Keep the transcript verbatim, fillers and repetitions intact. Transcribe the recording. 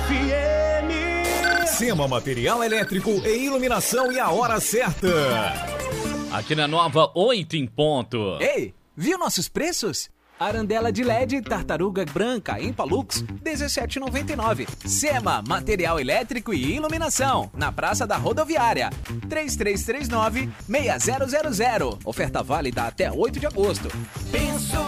F M. Sema Material Elétrico e Iluminação e a hora certa. Aqui na Nova, oito em ponto. Ei, viu nossos preços? Arandela de L E D Tartaruga Branca Impalux dezessete reais e noventa e nove centavos. Sema Material Elétrico e Iluminação, na Praça da Rodoviária. três três três nove, seis zero zero zero. Oferta válida até oito de agosto. Penso